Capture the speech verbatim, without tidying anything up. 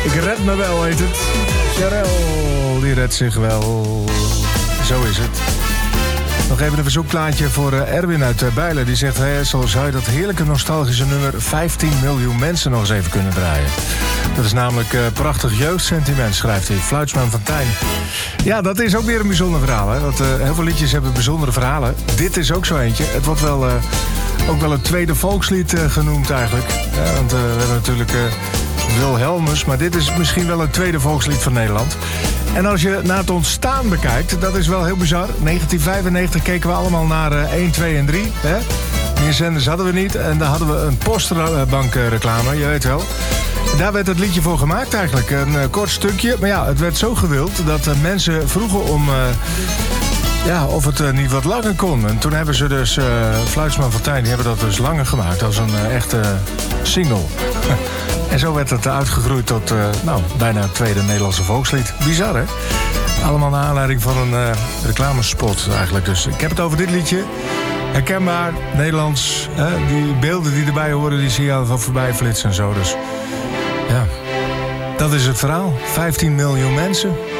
Ik red me wel, heet het. Sharel, die redt zich wel. Zo is het. Nog even een verzoekplaatje voor Erwin uit Bijlen. Die zegt, hey, zou je dat heerlijke nostalgische nummer vijftien miljoen mensen nog eens even kunnen draaien? Dat is namelijk uh, prachtig jeugdsentiment, schrijft hij. Fluitsman van Tijn. Ja, dat is ook weer een bijzonder verhaal. Hè? Want uh, heel veel liedjes hebben bijzondere verhalen. Dit is ook zo eentje. Het wordt wel, uh, ook wel het tweede volkslied uh, genoemd eigenlijk. Ja, want uh, we hebben natuurlijk uh, Wilhelmus. Maar dit is misschien wel het tweede volkslied van Nederland. En als je naar het ontstaan bekijkt, dat is wel heel bizar. negentien vijfennegentig keken we allemaal naar uh, één, twee en drie. Hè? Meer zenders hadden we niet. En daar hadden we een postbankreclame, je weet wel. Daar werd het liedje voor gemaakt eigenlijk. Een uh, kort stukje. Maar ja, het werd zo gewild dat uh, mensen vroegen om... Uh, ja, of het uh, niet wat langer kon. En toen hebben ze dus... Uh, Fluitsman van Tijn, die hebben dat dus langer gemaakt. Als een uh, echte single. En zo werd het uitgegroeid tot... Uh, nou, bijna het tweede Nederlandse volkslied. Bizar, hè? Allemaal naar aanleiding van een uh, reclamespot eigenlijk. Dus ik heb het over dit liedje. Herkenbaar, Nederlands. Hè? Die beelden die erbij horen, die zie je al voorbij flitsen en zo. Dus ja, dat is het verhaal. vijftien miljoen mensen.